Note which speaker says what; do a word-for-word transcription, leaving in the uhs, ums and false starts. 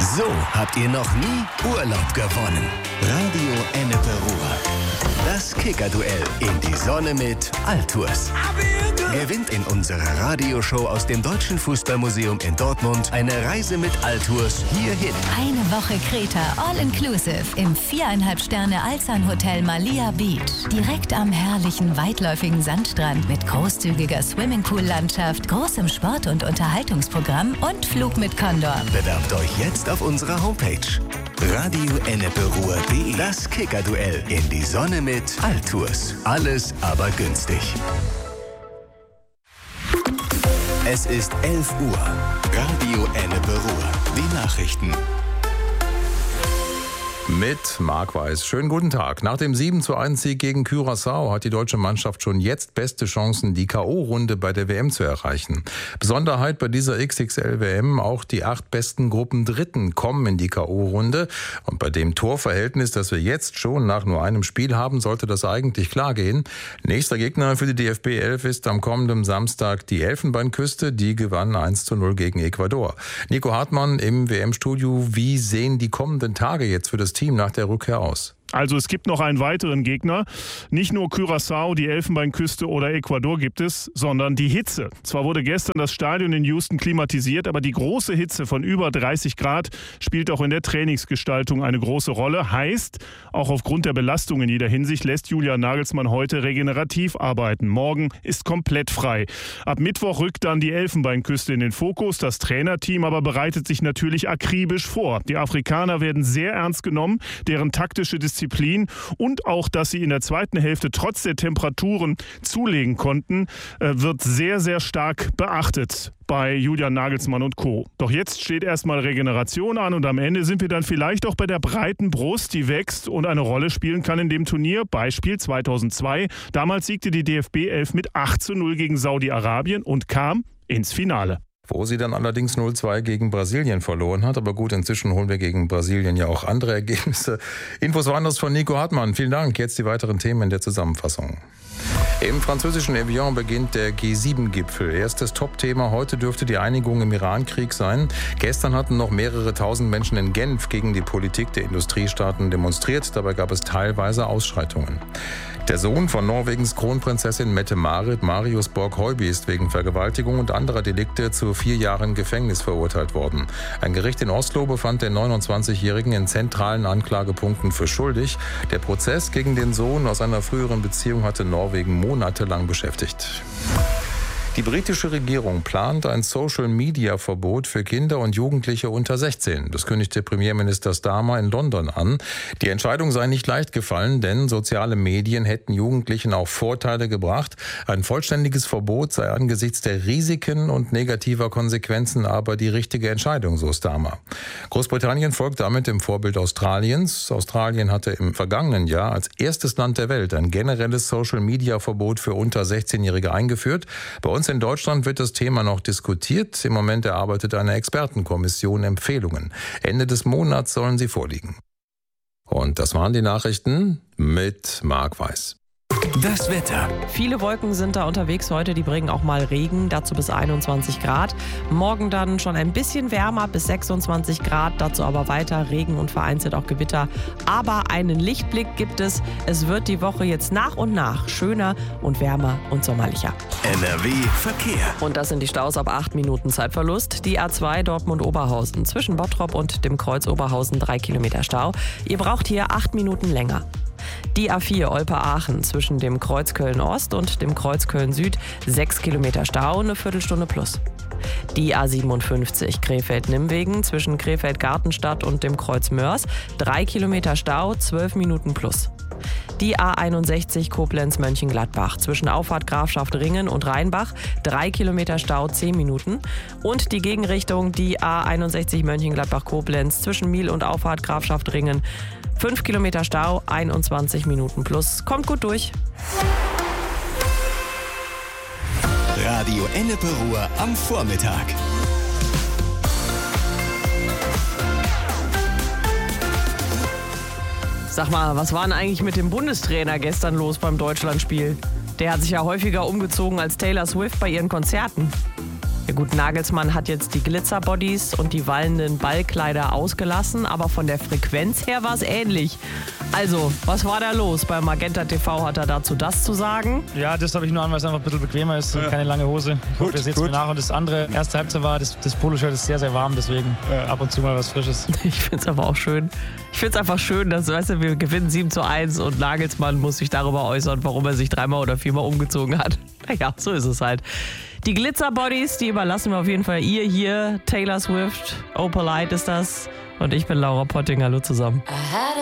Speaker 1: So habt ihr noch nie Urlaub gewonnen. Radio Ennepe-Ruhr. Das Kicker-Duell in die Sonne mit Altours. Gewinnt in unserer Radioshow aus dem Deutschen Fußballmuseum in Dortmund eine Reise mit Altours hierhin.
Speaker 2: Eine Woche Kreta All-Inclusive im viereinhalb Sterne Alzan Hotel Malia Beach. Direkt am herrlichen, weitläufigen Sandstrand mit großzügiger Swimmingpool-Landschaft, großem Sport- und Unterhaltungsprogramm und Flug mit Condor.
Speaker 1: Bewerbt euch jetzt auf unserer Homepage radio ennepe ruhr punkt de. Das Kicker-Duell in die Sonne mit Altours. Alles aber günstig. Es ist elf Uhr. Radio Ennepe-Ruhr. Die Nachrichten.
Speaker 3: Mit Marc Weiß. Schönen guten Tag. Nach dem sieben zu eins Sieg gegen Curaçao hat die deutsche Mannschaft schon jetzt beste Chancen, die K O-Runde bei der W M zu erreichen. Besonderheit bei dieser X X L-W M, auch die acht besten Gruppendritten kommen in die K O-Runde. Und bei dem Torverhältnis, das wir jetzt schon nach nur einem Spiel haben, sollte das eigentlich klar gehen. Nächster Gegner für die D F B elf ist am kommenden Samstag die Elfenbeinküste. Die gewann eins zu null gegen Ecuador. Nico Hartmann im W M-Studio. Wie sehen die kommenden Tage jetzt für das Team nach der Rückkehr aus?
Speaker 4: Also es gibt noch einen weiteren Gegner. Nicht nur Curaçao, die Elfenbeinküste oder Ecuador gibt es, sondern die Hitze. Zwar wurde gestern das Stadion in Houston klimatisiert, aber die große Hitze von über dreißig Grad spielt auch in der Trainingsgestaltung eine große Rolle. Heißt, auch aufgrund der Belastung in jeder Hinsicht lässt Julian Nagelsmann heute regenerativ arbeiten. Morgen ist komplett frei. Ab Mittwoch rückt dann die Elfenbeinküste in den Fokus. Das Trainerteam aber bereitet sich natürlich akribisch vor. Die Afrikaner werden sehr ernst genommen, deren taktische Disziplin und auch, dass sie in der zweiten Hälfte trotz der Temperaturen zulegen konnten, wird sehr, sehr stark beachtet bei Julian Nagelsmann und Co. Doch jetzt steht erstmal Regeneration an und am Ende sind wir dann vielleicht auch bei der breiten Brust, die wächst und eine Rolle spielen kann in dem Turnier. Beispiel zweitausendzwei. Damals siegte die D F B elf mit acht zu null gegen Saudi-Arabien und kam ins Finale.
Speaker 3: Wo sie dann allerdings null zwei gegen Brasilien verloren hat. Aber gut, inzwischen holen wir gegen Brasilien ja auch andere Ergebnisse. Infos waren das von Nico Hartmann. Vielen Dank. Jetzt die weiteren Themen in der Zusammenfassung. Im französischen Evian beginnt der G sieben Gipfel. Erstes Top-Thema. Heute dürfte die Einigung im Iran-Krieg sein. Gestern hatten noch mehrere tausend Menschen in Genf gegen die Politik der Industriestaaten demonstriert. Dabei gab es teilweise Ausschreitungen. Der Sohn von Norwegens Kronprinzessin Mette-Marit, Marius Borg-Heuby, ist wegen Vergewaltigung und anderer Delikte zu vier Jahren Gefängnis verurteilt worden. Ein Gericht in Oslo befand den neunundzwanzigjährigen in zentralen Anklagepunkten für schuldig. Der Prozess gegen den Sohn aus einer früheren Beziehung hatte Norwegen monatelang beschäftigt. Die britische Regierung plant ein Social-Media-Verbot für Kinder und Jugendliche unter sechzehn. Das kündigte Premierminister Starmer in London an. Die Entscheidung sei nicht leicht gefallen, denn soziale Medien hätten Jugendlichen auch Vorteile gebracht. Ein vollständiges Verbot sei angesichts der Risiken und negativer Konsequenzen aber die richtige Entscheidung, so Starmer. Großbritannien folgt damit dem Vorbild Australiens. Australien hatte im vergangenen Jahr als erstes Land der Welt ein generelles Social-Media-Verbot für unter sechzehnjährige eingeführt. Bei uns in Deutschland wird das Thema noch diskutiert. Im Moment erarbeitet eine Expertenkommission Empfehlungen. Ende des Monats sollen sie vorliegen. Und das waren die Nachrichten mit Marc Weiß.
Speaker 1: Das Wetter.
Speaker 5: Viele Wolken sind da unterwegs heute, die bringen auch mal Regen, dazu bis einundzwanzig Grad. Morgen dann schon ein bisschen wärmer, bis sechsundzwanzig Grad, dazu aber weiter Regen und vereinzelt auch Gewitter. Aber einen Lichtblick gibt es. Es wird die Woche jetzt nach und nach schöner und wärmer und sommerlicher.
Speaker 1: N R W Verkehr.
Speaker 5: Und das sind die Staus ab acht Minuten Zeitverlust. Die A zwei Dortmund-Oberhausen zwischen Bottrop und dem Kreuz Oberhausen drei Kilometer Stau. Ihr braucht hier acht Minuten länger. Die A vier Olpe-Aachen zwischen dem Kreuz Köln-Ost und dem Kreuz Köln-Süd sechs Kilometer Stau, eine Viertelstunde plus. Die A siebenundfünfzig Krefeld-Nimwegen zwischen Krefeld-Gartenstadt und dem Kreuz Mörs drei Kilometer Stau, zwölf Minuten plus. Die A einundsechzig Koblenz-Mönchengladbach zwischen Auffahrt Grafschaft Ringen und Rheinbach drei Kilometer Stau, zehn Minuten. Und die Gegenrichtung, die A einundsechzig Mönchengladbach-Koblenz zwischen Miel und Auffahrt Grafschaft Ringen fünf Kilometer Stau, einundzwanzig Minuten plus. Kommt gut durch.
Speaker 1: Radio Ennepe-Ruhr am Vormittag.
Speaker 5: Sag mal, was war denn eigentlich mit dem Bundestrainer gestern los beim Deutschlandspiel? Der hat sich ja häufiger umgezogen als Taylor Swift bei ihren Konzerten. Ja gut, Nagelsmann hat jetzt die Glitzerbodies und die wallenden Ballkleider ausgelassen, aber von der Frequenz her war es ähnlich. Also, was war da los? Bei Magenta T V hat er dazu das zu sagen.
Speaker 6: Ja, das habe ich nur an, weil es einfach ein bisschen bequemer ist. Ja. Keine lange Hose. Ich hoffe, ihr seht es mir nach. Und das andere, erste Halbzeit war, das, das Poloshirt ist sehr, sehr warm, deswegen ja. ab und zu mal was Frisches.
Speaker 5: Ich finde es aber auch schön. Ich finde es einfach schön, dass, weißt du, wir gewinnen sieben zu eins und Nagelsmann muss sich darüber äußern, warum er sich dreimal oder viermal umgezogen hat. Naja, so ist es halt. Die Glitzerbodies, die überlassen wir auf jeden Fall ihr hier. Taylor Swift, Oh Polite ist das. Und ich bin Laura Potting. Hallo zusammen.